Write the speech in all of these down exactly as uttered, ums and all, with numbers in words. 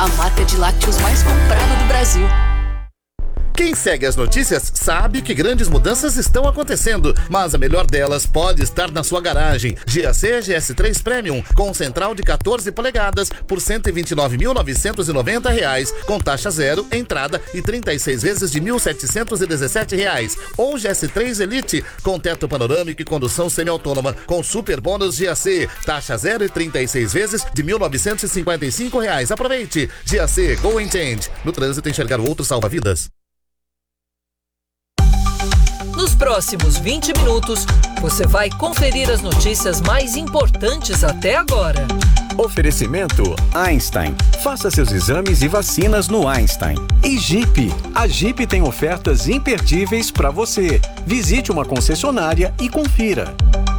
a marca de lácteos mais comprada do Brasil. Quem segue as notícias sabe que grandes mudanças estão acontecendo, mas a melhor delas pode estar na sua garagem. G A C G S três Premium, com central de quatorze polegadas por cento e vinte e nove mil novecentos e noventa reais, com taxa zero, entrada e trinta e seis vezes de mil setecentos e dezessete reais. Ou G S três Elite, com teto panorâmico e condução semi-autônoma, com super bônus G A C, taxa zero e trinta e seis vezes de mil novecentos e cinquenta e cinco reais. Aproveite! G A C Go and Change. No trânsito, enxergar o outro salva vidas. Nos próximos vinte minutos, você vai conferir as notícias mais importantes até agora. Oferecimento Einstein. Faça seus exames e vacinas no Einstein. E Jeep. A Jeep tem ofertas imperdíveis para você. Visite uma concessionária e confira.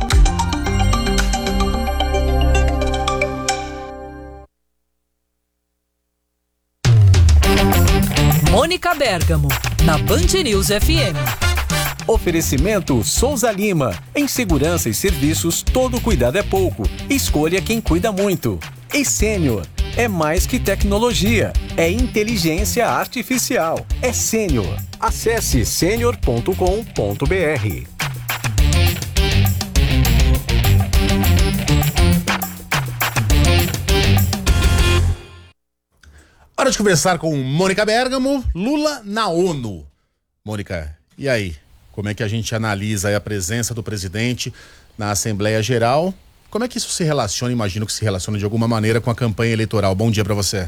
Mônica Bergamo, na Band News F M. Oferecimento Souza Lima. Em segurança e serviços, todo cuidado é pouco. Escolha quem cuida muito. E Sênior. É mais que tecnologia. É inteligência artificial. É Sênior. Acesse sênior ponto com ponto b r. Hora de conversar com Mônica Bergamo. Lula na ONU. Mônica, e aí? Como é que a gente analisa aí a presença do presidente na Assembleia Geral? Como é que isso se relaciona? Imagino que se relaciona de alguma maneira com a campanha eleitoral. Bom dia para você.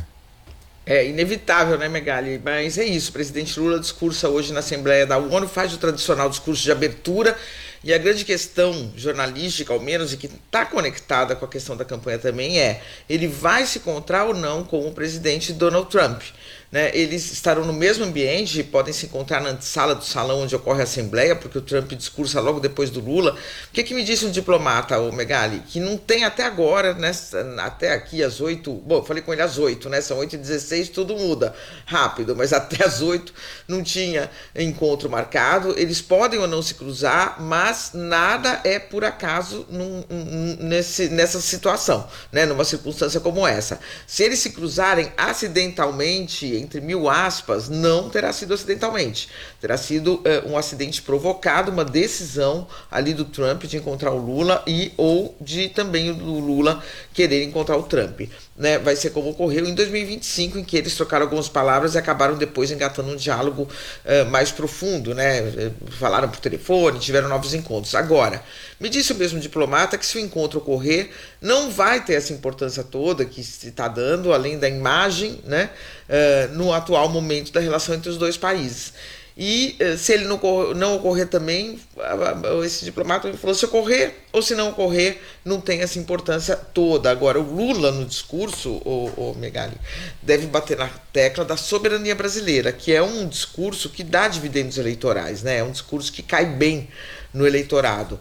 É inevitável, né, Megali? Mas é isso, o presidente Lula discursa hoje na Assembleia da ONU, faz o tradicional discurso de abertura, e a grande questão jornalística, ao menos, e que está conectada com a questão da campanha também, é: ele vai se encontrar ou não com o presidente Donald Trump? Né? Eles estarão no mesmo ambiente, podem se encontrar na antessala do salão onde ocorre a Assembleia, porque o Trump discursa logo depois do Lula. O que, que me disse um diplomata, o Megali? Que não tem até agora, né, até aqui às oito, bom, eu falei com ele às oito, né, são oito e dezesseis, tudo muda rápido, mas até às oito não tinha encontro marcado. Eles podem ou não se cruzar, mas nada é por acaso num, num, nesse, nessa situação, né, numa circunstância como essa. Se eles se cruzarem acidentalmente, entre mil aspas, não terá sido acidentalmente. Terá sido uh, um acidente provocado, uma decisão ali do Trump de encontrar o Lula e ou de também o Lula querer encontrar o Trump. Né? Vai ser como ocorreu em dois mil e vinte e cinco, em que eles trocaram algumas palavras e acabaram depois engatando um diálogo uh, mais profundo, né? Falaram por telefone, tiveram novos encontros. Agora, me disse o mesmo diplomata que se o encontro ocorrer, não vai ter essa importância toda que se está dando, além da imagem, né? Uh, no atual momento da relação entre os dois países. E se ele não, não ocorrer também, esse diplomata me falou, se ocorrer ou se não ocorrer, não tem essa importância toda. Agora, o Lula no discurso, o, o Megali, deve bater na tecla da soberania brasileira, que é um discurso que dá dividendos eleitorais, né? É um discurso que cai bem no eleitorado.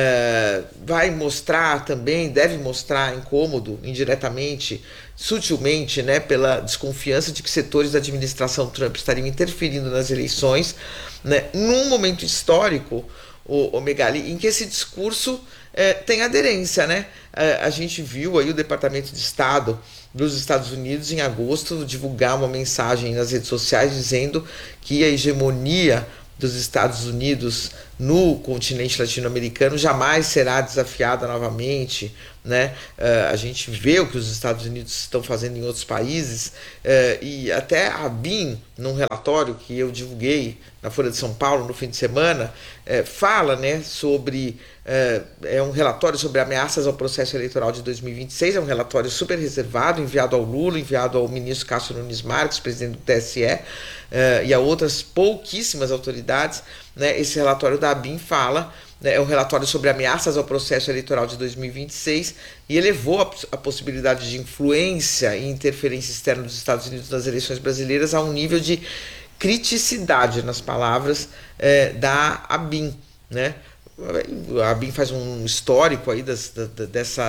É, vai mostrar também, deve mostrar incômodo, indiretamente, sutilmente, né, pela desconfiança de que setores da administração Trump estariam interferindo nas eleições, né, num momento histórico, o, o Megali, em que esse discurso é, tem aderência, né? É, a gente viu aí o Departamento de Estado dos Estados Unidos em agosto divulgar uma mensagem nas redes sociais dizendo que a hegemonia dos Estados Unidos no continente latino-americano jamais será desafiada novamente, né? Uh, a gente vê o que os Estados Unidos estão fazendo em outros países, uh, e até a BIM, num relatório que eu divulguei na Folha de São Paulo no fim de semana, uh, fala, né, sobre, uh, é um relatório sobre ameaças ao processo eleitoral de dois mil e vinte e seis, é um relatório super reservado, enviado ao Lula, enviado ao ministro Cássio Nunes Marques, presidente do T S E, uh, e a outras pouquíssimas autoridades, né? Esse relatório da BIM fala, né, é um relatório sobre ameaças ao processo eleitoral de dois mil e vinte e seis e elevou a, a possibilidade de influência e interferência externa dos Estados Unidos nas eleições brasileiras a um nível de criticidade, nas palavras é, da ABIN, né? A ABIN faz um histórico aí das, da, dessa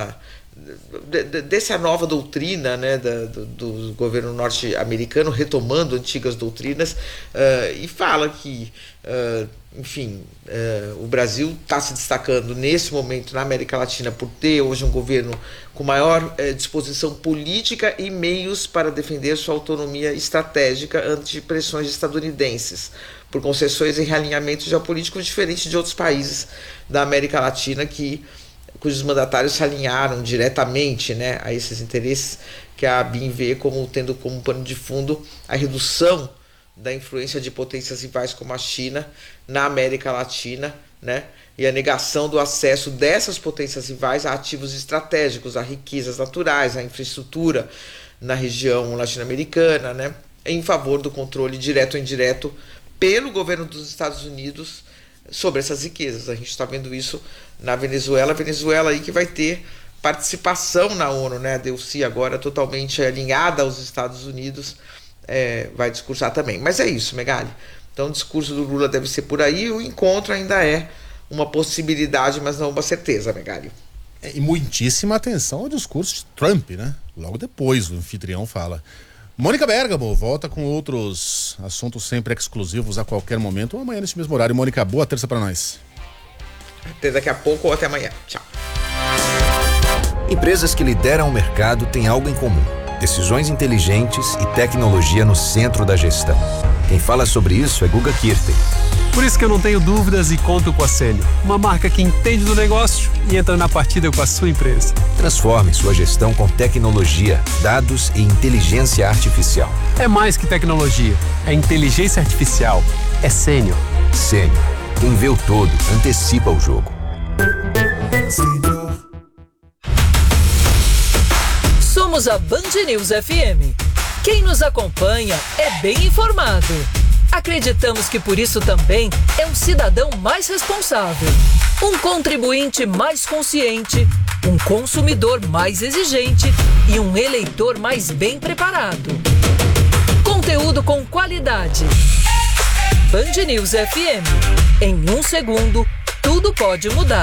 de, de, dessa nova doutrina, né, da, do, do governo norte-americano, retomando antigas doutrinas, uh, e fala que, uh, enfim, uh, o Brasil está se destacando nesse momento na América Latina por ter hoje um governo com maior uh, disposição política e meios para defender sua autonomia estratégica ante pressões estadunidenses, por concessões e realinhamentos geopolíticos diferentes de outros países da América Latina que cujos mandatários se alinharam diretamente, né, a esses interesses, que a B I M vê como tendo como pano de fundo a redução da influência de potências rivais como a China na América Latina, né, e a negação do acesso dessas potências rivais a ativos estratégicos, a riquezas naturais, a infraestrutura na região latino-americana, né, em favor do controle direto ou indireto pelo governo dos Estados Unidos sobre essas riquezas. A gente está vendo isso na Venezuela, a Venezuela aí que vai ter participação na ONU, né? A Delcy agora totalmente alinhada aos Estados Unidos, é, vai discursar também. Mas é isso, Megali. Então o discurso do Lula deve ser por aí, o encontro ainda é uma possibilidade, mas não uma certeza, Megali. É, e muitíssima atenção ao discurso de Trump, né? Logo depois o anfitrião fala. Mônica Bergamo volta com outros assuntos sempre exclusivos a qualquer momento ou amanhã nesse mesmo horário. Mônica, boa terça pra nós. Até daqui a pouco ou até amanhã. Tchau. Empresas que lideram o mercado têm algo em comum: decisões inteligentes e tecnologia no centro da gestão. Quem fala sobre isso é Guga Kirten. Por isso que eu não tenho dúvidas e conto com a Sênior, uma marca que entende do negócio e entra na partida com a sua empresa. Transforme sua gestão com tecnologia, dados e inteligência artificial. É mais que tecnologia, é inteligência artificial, é Sênior. Sênior, quem vê o todo, antecipa o jogo. Somos a Band News F M. Quem nos acompanha é bem informado. Acreditamos que por isso também é um cidadão mais responsável, um contribuinte mais consciente, um consumidor mais exigente e um eleitor mais bem preparado. Conteúdo com qualidade. Band News F M. Em um segundo, tudo pode mudar.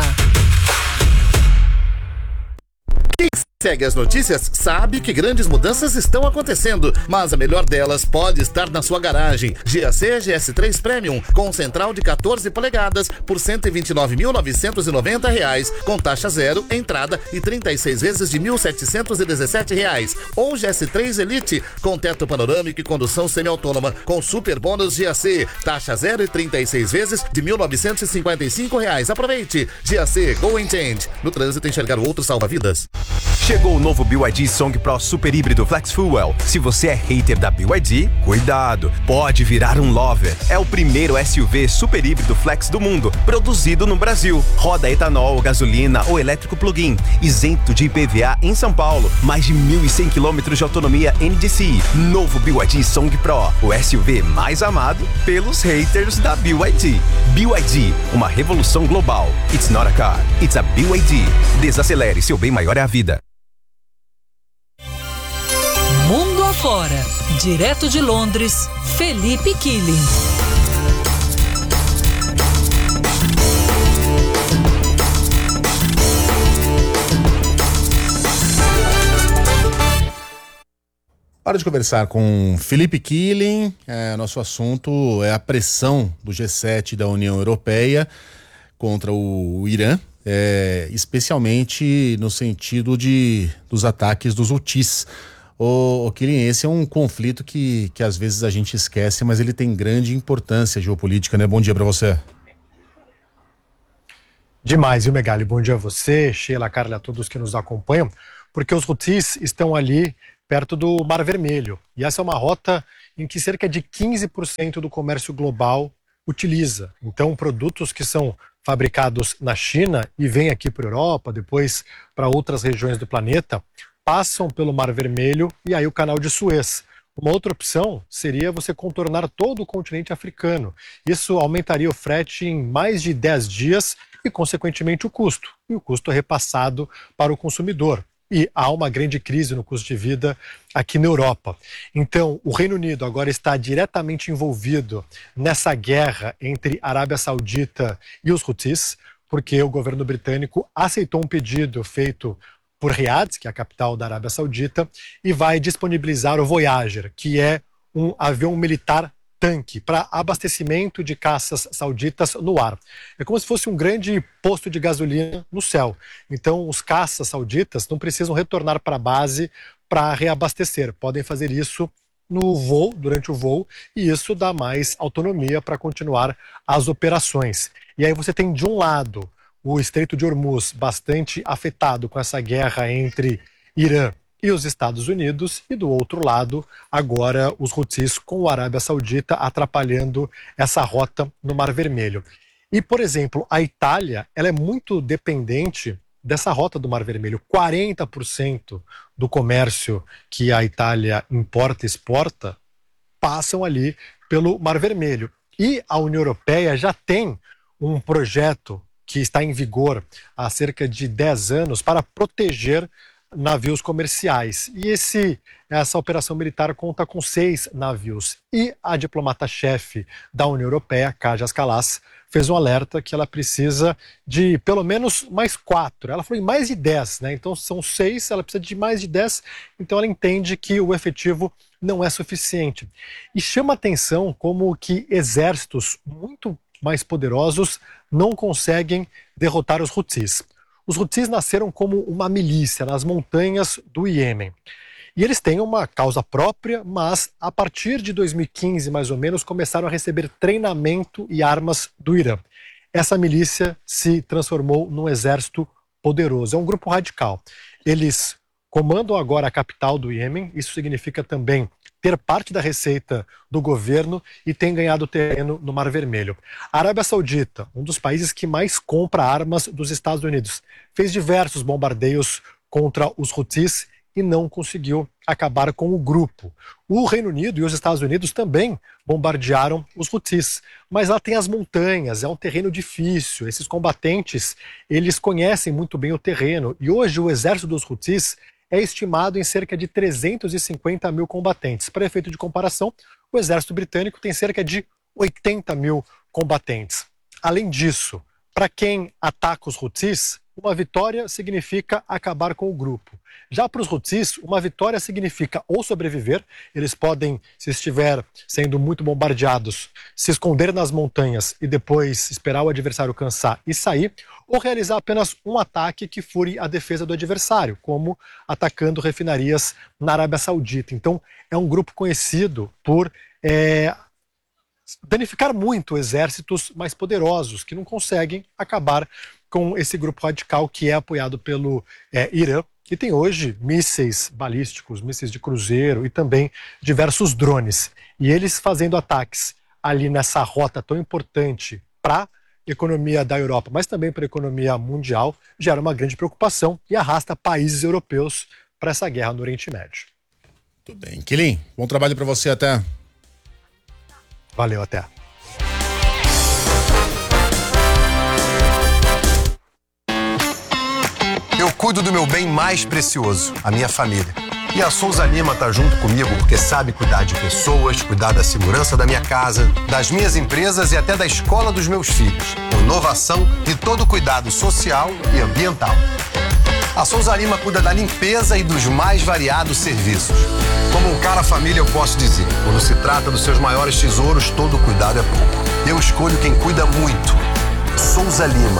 Quem segue as notícias sabe que grandes mudanças estão acontecendo, mas a melhor delas pode estar na sua garagem. G A C G S três Premium com central de quatorze polegadas por cento e vinte e nove mil novecentos e noventa reais, com taxa zero, entrada e trinta e seis vezes de mil setecentos e dezessete reais. Ou G S três Elite com teto panorâmico e condução semi-autônoma com super bônus G A C, taxa zero e trinta e seis vezes de mil novecentos e cinquenta e cinco reais. Aproveite! G A C Go and Change. No trânsito, enxergar outro salva-vidas. Chegou o novo B Y D Song Pro Super Híbrido Flex Fuel. Se você é hater da B Y D, cuidado, pode virar um lover. É o primeiro S U V super híbrido flex do mundo, produzido no Brasil. Roda etanol, gasolina ou elétrico plug-in, isento de I P V A em São Paulo. Mais de mil e cem quilômetros de autonomia N D C I. Novo B Y D Song Pro, o S U V mais amado pelos haters da B Y D. B Y D, uma revolução global. It's not a car, it's a B Y D. Desacelere, seu bem maior é a vida. Mundo afora, direto de Londres, Felipe Killing. Para de conversar com Felipe Killing. É, nosso assunto é a pressão do G sete da União Europeia contra o Irã, é, especialmente no sentido de, dos ataques dos Houthis. Ô, ô Killing, esse é um conflito que, que às vezes a gente esquece, mas ele tem grande importância geopolítica, né? Bom dia para você. Demais, viu, Megali? Bom dia a você, Sheila, Carla, a todos que nos acompanham, porque os Houthis estão ali perto do Mar Vermelho, e essa é uma rota em que cerca de quinze por cento do comércio global utiliza. Então, produtos que são fabricados na China e vêm aqui para a Europa, depois para outras regiões do planeta, passam pelo Mar Vermelho e aí o Canal de Suez. Uma outra opção seria você contornar todo o continente africano. Isso aumentaria o frete em mais de dez dias e, consequentemente, o custo. E o custo é repassado para o consumidor. E há uma grande crise no custo de vida aqui na Europa. Então, o Reino Unido agora está diretamente envolvido nessa guerra entre a Arábia Saudita e os Houthis, porque o governo britânico aceitou um pedido feito por Riad, que é a capital da Arábia Saudita, e vai disponibilizar o Voyager, que é um avião militar tanque para abastecimento de caças sauditas no ar. É como se fosse um grande posto de gasolina no céu. Então, os caças sauditas não precisam retornar para a base para reabastecer. Podem fazer isso no voo, durante o voo, e isso dá mais autonomia para continuar as operações. E aí você tem, de um lado, o Estreito de Hormuz bastante afetado com essa guerra entre Irã e os Estados Unidos, e do outro lado, agora os Houthis com a Arábia Saudita atrapalhando essa rota no Mar Vermelho. E, por exemplo, a Itália, ela é muito dependente dessa rota do Mar Vermelho. quarenta por cento do comércio que a Itália importa e exporta passam ali pelo Mar Vermelho. E a União Europeia já tem um projeto que está em vigor há cerca de dez anos para proteger navios comerciais. E esse, essa operação militar conta com seis navios. E a diplomata-chefe da União Europeia, Kaja Kallas, fez um alerta que ela precisa de pelo menos mais quatro. Ela falou em mais de dez, né? Então são seis, ela precisa de mais de dez. Então ela entende que o efetivo não é suficiente. E chama atenção como que exércitos muito mais poderosos não conseguem derrotar os Houthis. Os Houthis nasceram como uma milícia nas montanhas do Iêmen. E eles têm uma causa própria, mas a partir de dois mil e quinze, mais ou menos, começaram a receber treinamento e armas do Irã. Essa milícia se transformou num exército poderoso. É um grupo radical. Eles comandam agora a capital do Iêmen. Isso significa também ter parte da receita do governo e tem ganhado terreno no Mar Vermelho. A Arábia Saudita, um dos países que mais compra armas dos Estados Unidos, fez diversos bombardeios contra os Houthis e não conseguiu acabar com o grupo. O Reino Unido e os Estados Unidos também bombardearam os Houthis, mas lá tem as montanhas, é um terreno difícil. Esses combatentes, eles conhecem muito bem o terreno e hoje o exército dos Houthis é estimado em cerca de trezentos e cinquenta mil combatentes. Para efeito de comparação, o exército britânico tem cerca de oitenta mil combatentes. Além disso, para quem ataca os Houthis, uma vitória significa acabar com o grupo. Já para os Houthis, uma vitória significa ou sobreviver, eles podem, se estiver sendo muito bombardeados, se esconder nas montanhas e depois esperar o adversário cansar e sair, ou realizar apenas um ataque que fure a defesa do adversário, como atacando refinarias na Arábia Saudita. Então, é um grupo conhecido por é, danificar muito exércitos mais poderosos, que não conseguem acabar com esse grupo radical que é apoiado pelo é, Irã, que tem hoje mísseis balísticos, mísseis de cruzeiro e também diversos drones. E eles fazendo ataques ali nessa rota tão importante para a economia da Europa, mas também para a economia mundial, gera uma grande preocupação e arrasta países europeus para essa guerra no Oriente Médio. Tudo bem. Quilin, bom trabalho para você, até. Valeu, até. Eu cuido do meu bem mais precioso, a minha família. E a Souza Lima tá junto comigo porque sabe cuidar de pessoas, cuidar da segurança da minha casa, das minhas empresas e até da escola dos meus filhos. Com inovação e todo o cuidado social e ambiental. A Souza Lima cuida da limpeza e dos mais variados serviços. Como um cara família, eu posso dizer, quando se trata dos seus maiores tesouros, todo cuidado é pouco. Eu escolho quem cuida muito. Souza Lima.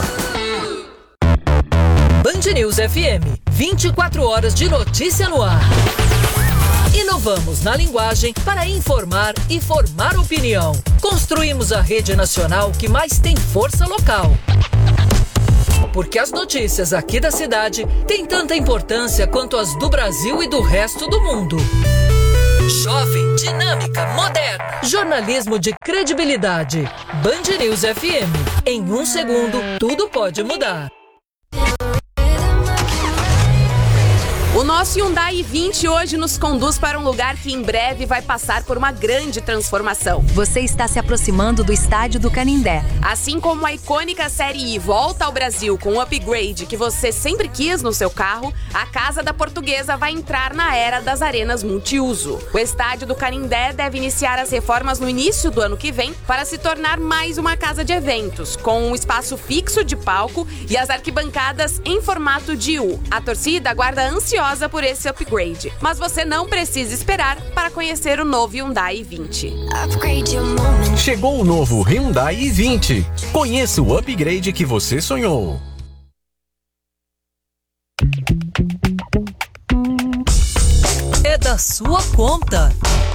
Band News F M, vinte e quatro horas de notícia no ar. Inovamos na linguagem para informar e formar opinião. Construímos a rede nacional que mais tem força local. Porque as notícias aqui da cidade têm tanta importância quanto as do Brasil e do resto do mundo. Jovem, dinâmica, moderna. Jornalismo de credibilidade. Band News F M. Em um segundo, tudo pode mudar. O nosso Hyundai i vinte hoje nos conduz para um lugar que em breve vai passar por uma grande transformação. Você está se aproximando do estádio do Canindé. Assim como a icônica Série I volta ao Brasil com o upgrade que você sempre quis no seu carro, a Casa da Portuguesa vai entrar na era das arenas multiuso. O estádio do Canindé deve iniciar as reformas no início do ano que vem para se tornar mais uma casa de eventos, com um espaço fixo de palco e as arquibancadas em formato de U. A torcida aguarda ansiosa por esse upgrade, mas você não precisa esperar para conhecer o novo Hyundai i vinte. Chegou o novo Hyundai i vinte. Conheça o upgrade que você sonhou. É da sua conta.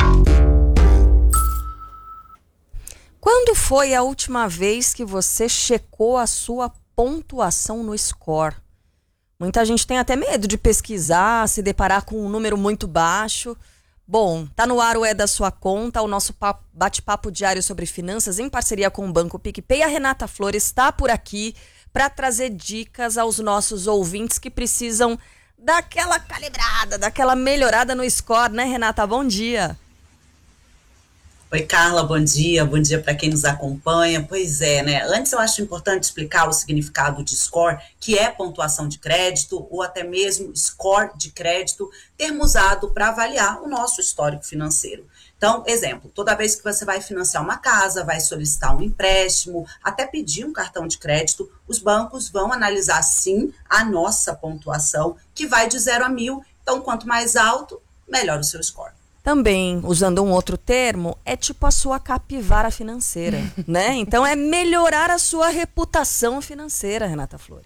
Quando foi a última vez que você checou a sua pontuação no score? Muita gente tem até medo de pesquisar, se deparar com um número muito baixo. Bom, tá no ar o É da Sua Conta, o nosso bate-papo diário sobre finanças em parceria com o Banco PicPay. A Renata Flores está por aqui para trazer dicas aos nossos ouvintes que precisam daquela calibrada, daquela melhorada no score, né, Renata? Bom dia. Oi, Carla, bom dia, bom dia para quem nos acompanha. Pois é, né? Antes eu acho importante explicar o significado de score, que é pontuação de crédito ou até mesmo score de crédito, termo usado para avaliar o nosso histórico financeiro. Então, exemplo, toda vez que você vai financiar uma casa, vai solicitar um empréstimo, até pedir um cartão de crédito, os bancos vão analisar sim a nossa pontuação, que vai de zero a mil. Então, quanto mais alto, melhor o seu score. Também, usando um outro termo, é tipo a sua capivara financeira, né? Então é melhorar a sua reputação financeira, Renata Flores.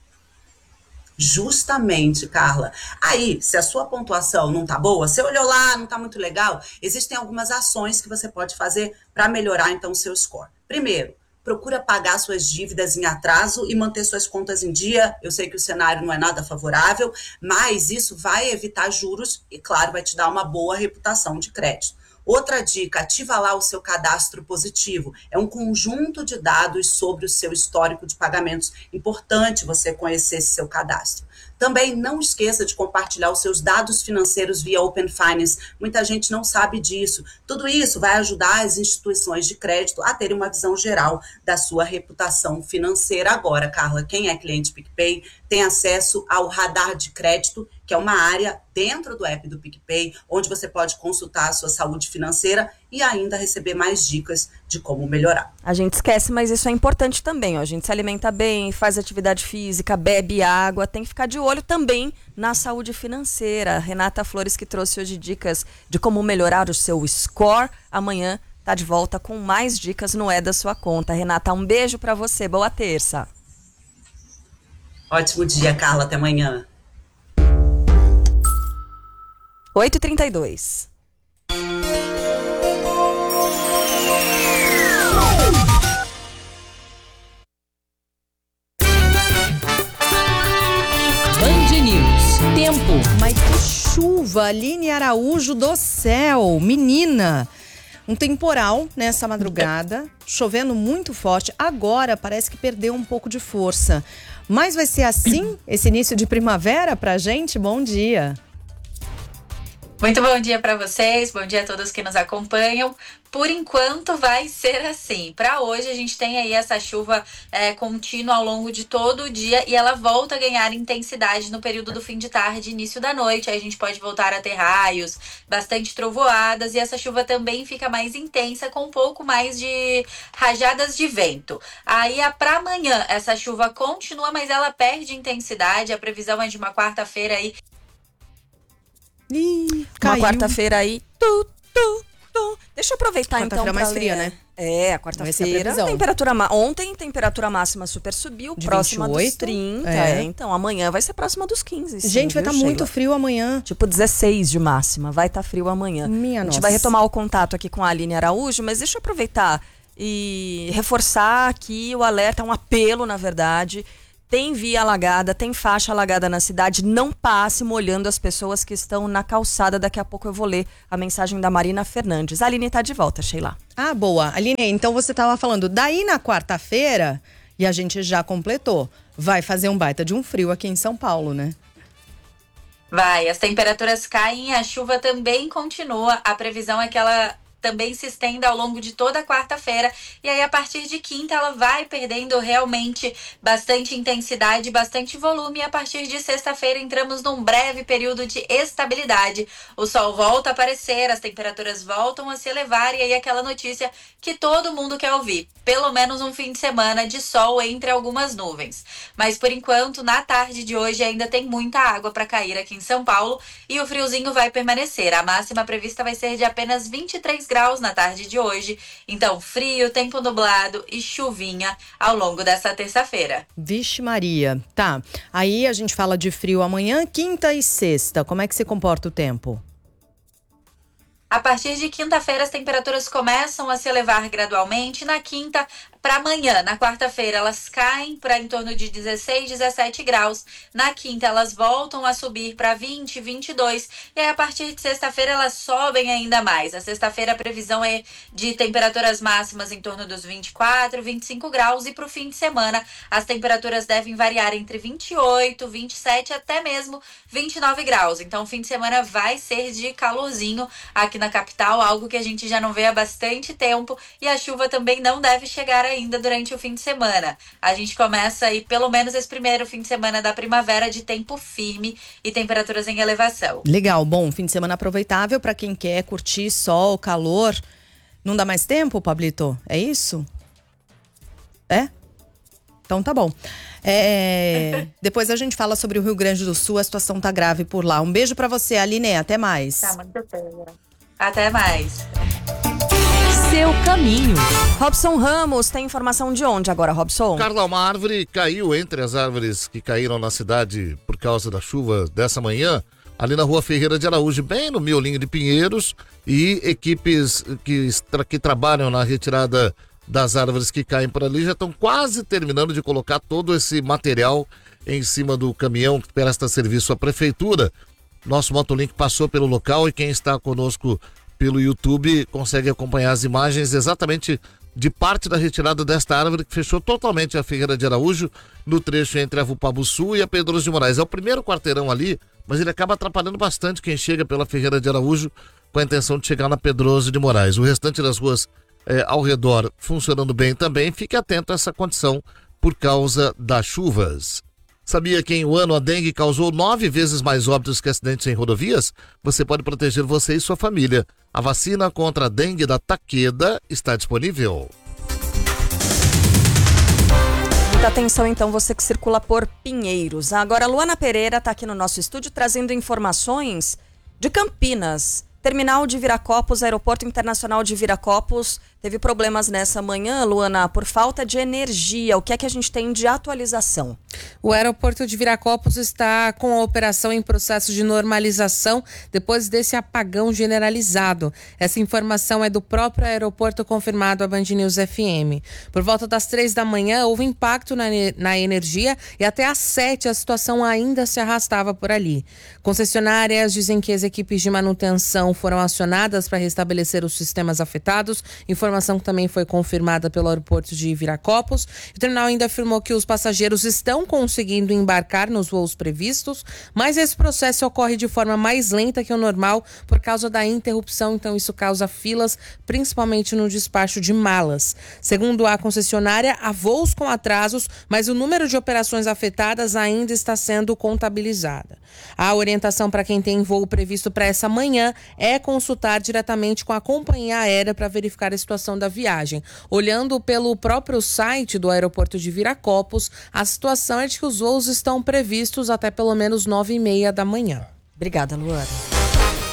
Justamente, Carla. Aí, se a sua pontuação não tá boa, você olhou lá, não tá muito legal, existem algumas ações que você pode fazer para melhorar, então, o seu score. Primeiro, procura pagar suas dívidas em atraso e manter suas contas em dia. Eu sei que o cenário não é nada favorável, mas isso vai evitar juros e, claro, vai te dar uma boa reputação de crédito. Outra dica, ativa lá o seu cadastro positivo. É um conjunto de dados sobre o seu histórico de pagamentos. Importante você conhecer esse seu cadastro. Também não esqueça de compartilhar os seus dados financeiros via Open Finance. Muita gente não sabe disso. Tudo isso vai ajudar as instituições de crédito a terem uma visão geral da sua reputação financeira. Agora, Carla, quem é cliente PicPay tem acesso ao radar de crédito, que é uma área dentro do app do PicPay, onde você pode consultar a sua saúde financeira e ainda receber mais dicas de como melhorar. A gente esquece, mas isso é importante também. Ó. A gente se alimenta bem, faz atividade física, bebe água, tem que ficar de olho também na saúde financeira. Renata Flores, que trouxe hoje dicas de como melhorar o seu score. Amanhã tá de volta com mais dicas no É da Sua Conta. Renata, um beijo para você. Boa terça. Ótimo dia, Carla. Até amanhã. oito e trinta e dois. Band News. Tempo. Mas que chuva, Aline Araújo do céu. Menina. Um temporal nessa madrugada, chovendo muito forte. Agora parece que perdeu um pouco de força. Mas vai ser assim esse início de primavera pra gente? Bom dia. Muito bom dia para vocês, bom dia a todos que nos acompanham. Por enquanto vai ser assim. Para hoje a gente tem aí essa chuva é, contínua ao longo de todo o dia e ela volta a ganhar intensidade no período do fim de tarde e início da noite. Aí a gente pode voltar a ter raios, bastante trovoadas e essa chuva também fica mais intensa com um pouco mais de rajadas de vento. Aí para amanhã essa chuva continua, mas ela perde intensidade. A previsão é de uma quarta-feira aí. Ih, uma quarta-feira aí. Tu, tu, tu. Deixa eu aproveitar quarta então. Quarta-feira mais ler. fria, né? É, a quarta-feira. A temperatura ma- Ontem, temperatura máxima super subiu, de próxima vinte e oito, dos trinta. É. É, então, amanhã vai ser próxima dos quinze. Sim, gente, vai estar tá muito frio amanhã. Tipo dezesseis de máxima. Vai estar tá frio amanhã. Minha a gente nossa. vai retomar o contato aqui com a Aline Araújo, mas deixa eu aproveitar e reforçar aqui o alerta, um apelo, na verdade. Tem via alagada, tem faixa alagada na cidade, não passe molhando as pessoas que estão na calçada. Daqui a pouco eu vou ler a mensagem da Marina Fernandes. A Aline tá de volta, Sheila. Ah, boa. Aline, então você tava falando, daí na quarta-feira, e a gente já completou, vai fazer um baita de um frio aqui em São Paulo, né? Vai, as temperaturas caem e a chuva também continua. A previsão é que ela também se estenda ao longo de toda a quarta-feira. E aí, a partir de quinta, ela vai perdendo realmente bastante intensidade, bastante volume. E a partir de sexta-feira, entramos num breve período de estabilidade. O sol volta a aparecer, as temperaturas voltam a se elevar. E aí, aquela notícia que todo mundo quer ouvir. Pelo menos um fim de semana de sol entre algumas nuvens. Mas, por enquanto, na tarde de hoje, ainda tem muita água para cair aqui em São Paulo. E o friozinho vai permanecer. A máxima prevista vai ser de apenas vinte e três graus na tarde de hoje. Então, frio, tempo nublado e chuvinha ao longo dessa terça-feira. Vixe Maria. Tá. Aí a gente fala de frio amanhã, quinta e sexta. Como é que se comporta o tempo? A partir de quinta-feira, as temperaturas começam a se elevar gradualmente. Na quinta para amanhã, na quarta-feira, elas caem para em torno de dezesseis, dezessete graus. Na quinta, elas voltam a subir para vinte, vinte e dois. E aí, a partir de sexta-feira, elas sobem ainda mais. A sexta-feira, a previsão é de temperaturas máximas em torno dos vinte e quatro, vinte e cinco graus. E para o fim de semana, as temperaturas devem variar entre vinte e oito, vinte e sete até mesmo vinte e nove graus. Então, o fim de semana vai ser de calorzinho aqui na capital, algo que a gente já não vê há bastante tempo. E a chuva também não deve chegar ainda durante o fim de semana. A gente começa aí, pelo menos esse primeiro fim de semana da primavera, de tempo firme e temperaturas em elevação. Legal, bom, fim de semana aproveitável para quem quer curtir sol, calor. Não dá mais tempo, Pablito? É isso? É? Então tá bom. É, depois a gente fala sobre o Rio Grande do Sul, a situação tá grave por lá. Um beijo para você, Aline, até mais. Tá muito bem. Até mais. Seu caminho. Robson Ramos tem informação de onde agora, Robson? Carla, uma árvore caiu entre as árvores que caíram na cidade por causa da chuva dessa manhã, ali na rua Ferreira de Araújo, bem no miolinho de Pinheiros, e equipes que, que trabalham na retirada das árvores que caem por ali já estão quase terminando de colocar todo esse material em cima do caminhão que presta serviço à prefeitura. Nosso Motolink passou pelo local e quem está conosco pelo YouTube consegue acompanhar as imagens exatamente de parte da retirada desta árvore que fechou totalmente a Ferreira de Araújo no trecho entre a Vupabuçu e a Pedroso de Moraes. É o primeiro quarteirão ali, mas ele acaba atrapalhando bastante quem chega pela Ferreira de Araújo com a intenção de chegar na Pedroso de Moraes. O restante das ruas é, ao redor funcionando bem também. Fique atento a essa condição por causa das chuvas. Sabia que em um ano a dengue causou nove vezes mais óbitos que acidentes em rodovias? Você pode proteger você e sua família. A vacina contra a dengue da Takeda está disponível. Muita atenção então, você que circula por Pinheiros. Agora a Luana Pereira está aqui no nosso estúdio trazendo informações de Campinas. Terminal de Viracopos, Aeroporto Internacional de Viracopos, teve problemas nessa manhã, Luana, por falta de energia. O que é que a gente tem de atualização? O aeroporto de Viracopos está com a operação em processo de normalização depois desse apagão generalizado. Essa informação é do próprio aeroporto, confirmado à Band News F M. Por volta das três da manhã, houve impacto na, na energia e até às sete a situação ainda se arrastava por ali. Concessionárias dizem que as equipes de manutenção foram acionadas para restabelecer os sistemas afetados, informação que também foi confirmada pelo aeroporto de Viracopos. O terminal ainda afirmou que os passageiros estão conseguindo embarcar nos voos previstos, mas esse processo ocorre de forma mais lenta que o normal por causa da interrupção, então isso causa filas, principalmente no despacho de malas. Segundo a concessionária, há voos com atrasos, mas o número de operações afetadas ainda está sendo contabilizada. A orientação para quem tem voo previsto para essa manhã é consultar diretamente com a companhia aérea para verificar a situação da viagem. Olhando pelo próprio site do aeroporto de Viracopos, a situação é de que os voos estão previstos até pelo menos nove e meia da manhã. Obrigada, Luana.